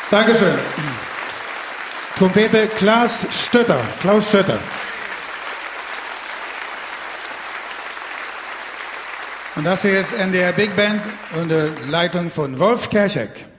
Dankeschön. Trompete Klaus Stötter. Und das hier ist NDR Big Band unter Leitung von Wolf Kerschek.